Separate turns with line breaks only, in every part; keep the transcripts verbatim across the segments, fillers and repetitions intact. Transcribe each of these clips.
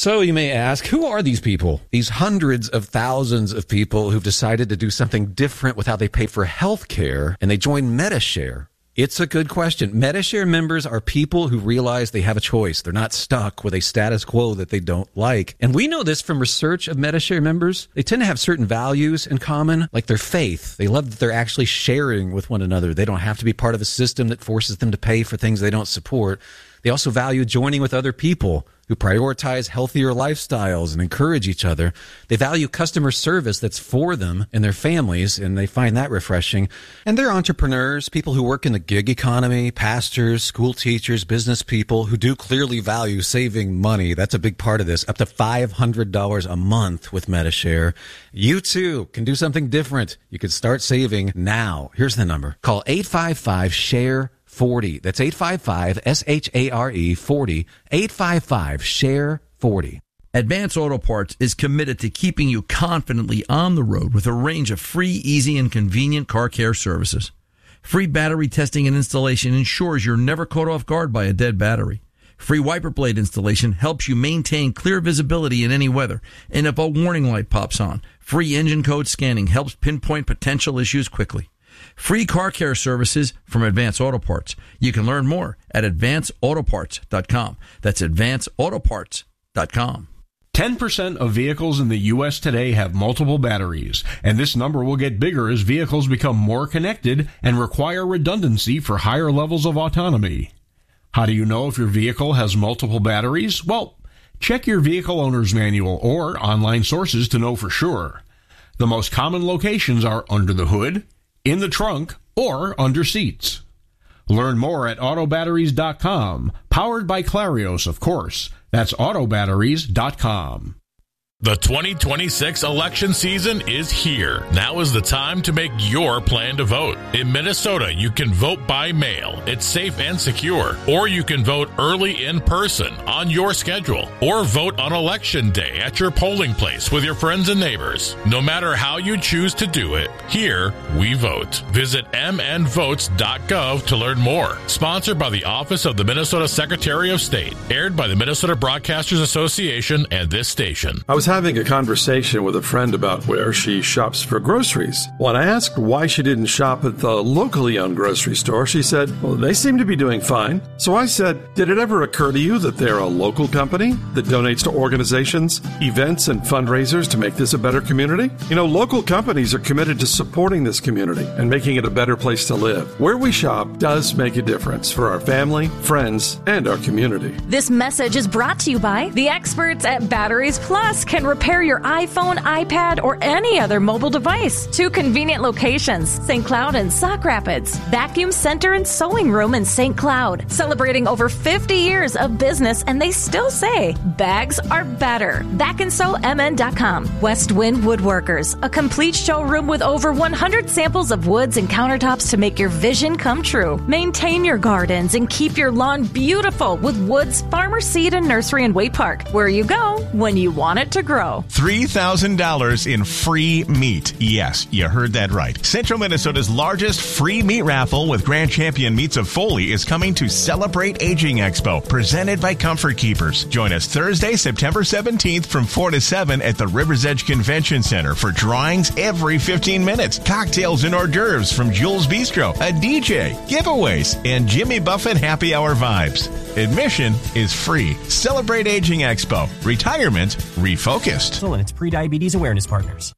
So you may ask, who are these people? These hundreds of thousands of people who've decided to do something different with how they pay for health care, and they join Medi-Share. It's a good question. Medi-Share members are people who realize they have a choice. They're not stuck with a status quo that they don't like. And we know this from research of Medi-Share members. They tend to have certain values in common, like their faith. They love that they're actually sharing with one another. They don't have to be part of a system that forces them to pay for things they don't support. They also value joining with other people who prioritize healthier lifestyles and encourage each other. They value customer service that's for them and their families, and they find that refreshing. And they're entrepreneurs, people who work in the gig economy, pastors, school teachers, business people who do clearly value saving money. That's a big part of this, up to five hundred dollars a month with Medi-Share. You too can do something different. You can start saving now. Here's the number. Call eight five five, share forty. That's eight five five, S H A R E, forty. eight five five, share forty.
Advance Auto Parts is committed to keeping you confidently on the road with a range of free, easy, and convenient car care services. Free battery testing and installation ensures you're never caught off guard by a dead battery. Free wiper blade installation helps you maintain clear visibility in any weather. And if a warning light pops on, free engine code scanning helps pinpoint potential issues quickly. Free car care services from Advance Auto Parts. You can learn more at advance auto parts dot com. That's advance auto parts dot com.
ten percent of vehicles in the U S today have multiple batteries, and this number will get bigger as vehicles become more connected and require redundancy for higher levels of autonomy. How do you know if your vehicle has multiple batteries? Well, check your vehicle owner's manual or online sources to know for sure. The most common locations are under the hood, in the trunk, or under seats. Learn more at auto batteries dot com. Powered by Clarios, of course. That's auto batteries dot com.
The twenty twenty-six election season is here. Now is the time to make your plan to vote. In Minnesota, you can vote by mail. It's safe and secure. Or you can vote early in person on your schedule. Or vote on election day at your polling place with your friends and neighbors. No matter how you choose to do it, here we vote. Visit m n votes dot gov to learn more. Sponsored by the Office of the Minnesota Secretary of State. Aired by the Minnesota Broadcasters Association and this station.
I was having a conversation with a friend about where she shops for groceries. When I asked why she didn't shop at the locally owned grocery store, she said, well, they seem to be doing fine. So I said, did it ever occur to you that they're a local company that donates to organizations, events, and fundraisers to make this a better community? You know, local companies are committed to supporting this community and making it a better place to live. Where we shop does make a difference for our family, friends, and our community.
This message is brought to you by the experts at Batteries Plus. Can repair your iPhone, iPad, or any other mobile device. Two convenient locations, Saint Cloud and Sauk Rapids. Vacuum Center and Sewing Room in Saint Cloud. Celebrating over fifty years of business, and they still say, bags are better. back and sew m n dot com. West Wind Woodworkers, a complete showroom with over one hundred samples of woods and countertops to make your vision come true. Maintain your gardens and keep your lawn beautiful with Woods Farmer Seed and Nursery in Waite Park, where you go when you want it to grow.
three thousand dollars in free meat. Yes, you heard that right. Central Minnesota's largest free meat raffle with Grand Champion Meats of Foley is coming to Celebrate Aging Expo, presented by Comfort Keepers. Join us Thursday, September seventeenth from four to seven at the Rivers Edge Convention Center for drawings every fifteen minutes, cocktails and hors d'oeuvres from Jules Bistro, a D J, giveaways, and Jimmy Buffett happy hour vibes. Admission is free. Celebrate Aging Expo. Retirement refocused.
And its pre-diabetes awareness partners.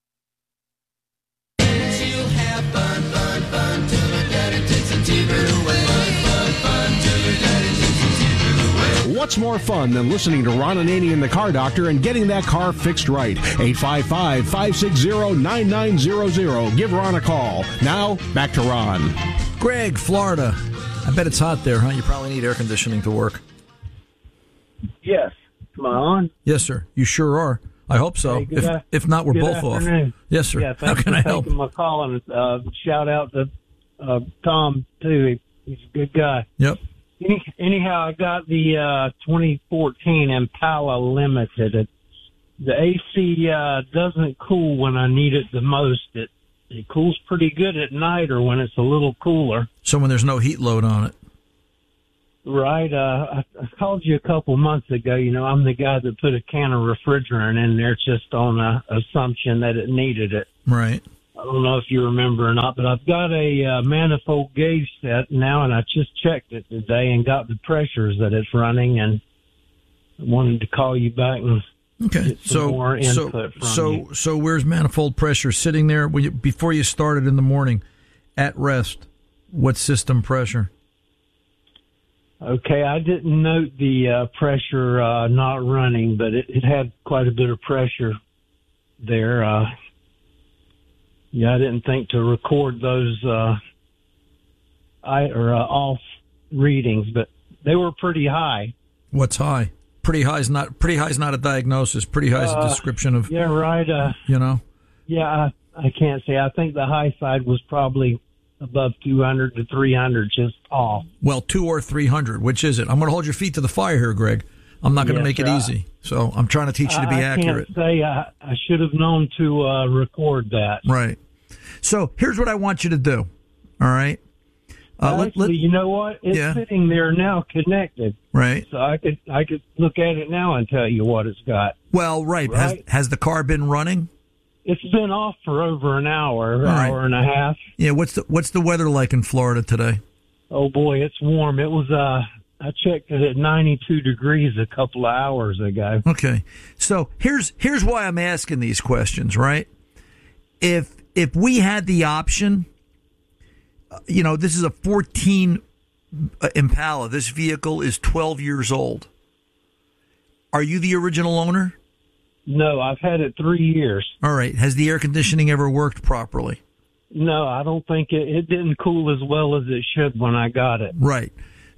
What's more fun than listening to Ron Ananian and the Car Doctor and getting that car fixed right? eight five five, five six zero, nine nine zero zero. Give Ron a call. Now, back to Ron.
Greg, Florida. I bet it's hot there, huh? You probably need air conditioning to work.
Yes. Am I on?
Yes, sir. You sure are. I hope so.
Hey,
if,
a-
if not, we're
good
both
afternoon.
off. Yes, sir.
Yeah,
How
thanks
can
for
I help?
taking my call, and uh, shout out to uh, Tom, too. He, he's a good guy.
Yep.
Any, anyhow, I got the uh, twenty fourteen Impala Limited. It, the A C uh, doesn't cool when I need it the most. It, it cools pretty good at night or when it's a little cooler.
So when there's no heat load on it.
Right. Uh, I, I called you a couple months ago. You know, I'm the guy that put a can of refrigerant in there just on a assumption that it needed it.
Right.
I don't know if you remember or not, but I've got a uh, manifold gauge set now, and I just checked it today and got the pressures that it's running, and I wanted to call you back and
okay.
get some
so,
more input
so,
from
so,
you.
so where's manifold pressure sitting there when you, before you started in the morning at rest? What system pressure?
Okay, I didn't note the uh, pressure uh, not running, but it, it had quite a bit of pressure there. Uh, yeah, I didn't think to record those uh, I or uh, off readings, but they were pretty high.
What's high? Pretty high is not pretty high is not a diagnosis. Pretty high is a
Uh,
description of
Yeah, right. Uh,
you know.
yeah, I, I can't say. I think the high side was probably above two hundred to three hundred, just off.
Well, two or three hundred. Which is it? I'm going to hold your feet to the fire here, Greg. I'm not going to
Yes,
make it
sir.
easy. So I'm trying to teach you to be
I, I
accurate.
can't say. I, I should have known to uh, record that.
Right. So here's what I want you to do. All right. Uh, let-
Actually,
let-
you know what? It's
Yeah.
sitting there now, connected.
right.
So I could I could look at it now and tell you what it's got.
Well, right. Has
Right.
has the car been running?
It's been off for over an hour,
right.
hour and a half.
Yeah. What's the What's the weather like in Florida today?
Oh boy, it's warm. It was uh I checked it at ninety-two degrees a couple of hours ago.
Okay. So here's here's why I'm asking these questions, right? If if we had the option, uh, you know, this is a fourteen uh, Impala. This vehicle is twelve years old. Are you the original owner?
No, I've had it three years.
All right. Has the air conditioning ever worked properly?
No, I don't think it, it didn't cool as well as it should when I got it.
Right.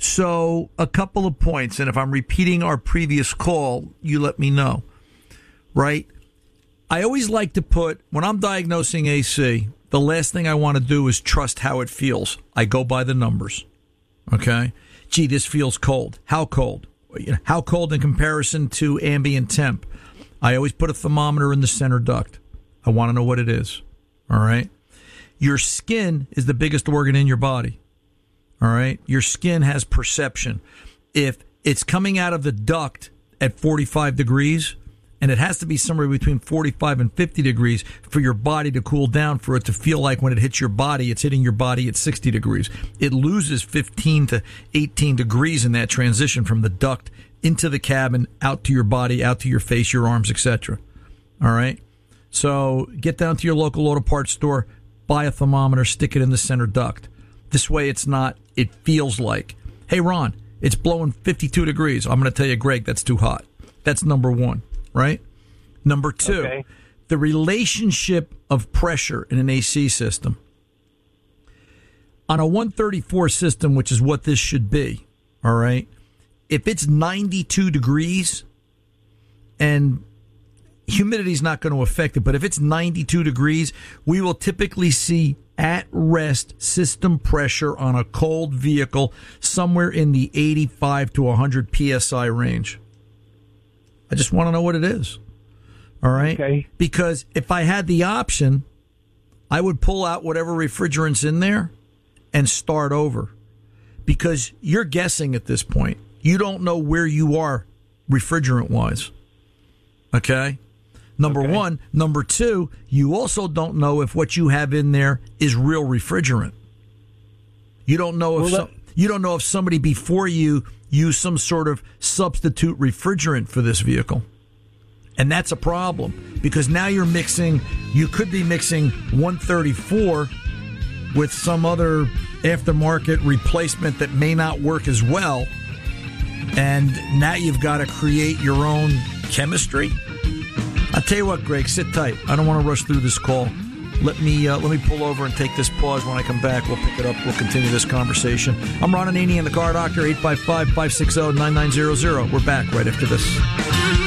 So a couple of points, and if I'm repeating our previous call, you let me know. Right? I always like to put, when I'm diagnosing A C, the last thing I want to do is trust how it feels. I go by the numbers. Okay? Gee, this feels cold. How cold? How cold in comparison to ambient temp? I always put a thermometer in the center duct. I want to know what it is. All right? Your skin is the biggest organ in your body. All right? Your skin has perception. If it's coming out of the duct at forty-five degrees, and it has to be somewhere between forty-five and fifty degrees for your body to cool down, for it to feel like when it hits your body, it's hitting your body at sixty degrees. It loses fifteen to eighteen degrees in that transition from the duct into the cabin, out to your body, out to your face, your arms, et cetera. All right? So get down to your local auto parts store, buy a thermometer, stick it in the center duct. This way it's not, it feels like, hey, Ron, it's blowing fifty-two degrees. I'm going to tell you, Greg, that's too hot. That's number one, right? Number two,
Okay.
the relationship of pressure in an A C system. On a one thirty-four system, which is what this should be, all right, if it's ninety-two degrees, and humidity is not going to affect it, but if it's ninety-two degrees, we will typically see at rest system pressure on a cold vehicle somewhere in the eighty-five to one hundred P S I range. I just want to know what it is. All right?
Okay.
Because if I had the option, I would pull out whatever refrigerant's in there and start over. Because you're guessing at this point. You don't know where you are refrigerant-wise. Okay? Number
Okay.
one. Number two, you also don't know if what you have in there is real refrigerant. You don't know if
Well,
some, you don't know if somebody before you used some sort of substitute refrigerant for this vehicle. And that's a problem, because now you're mixing, you could be mixing one thirty-four with some other aftermarket replacement that may not work as well. And now you've got to create your own chemistry. I'll tell you what, Greg, sit tight. I don't want to rush through this call. Let me uh, let me pull over and take this pause. When I come back, we'll pick it up. We'll continue this conversation. I'm Ron Ananian, the Car Doctor, eight five five, five six zero, nine nine zero zero. We're back right after this.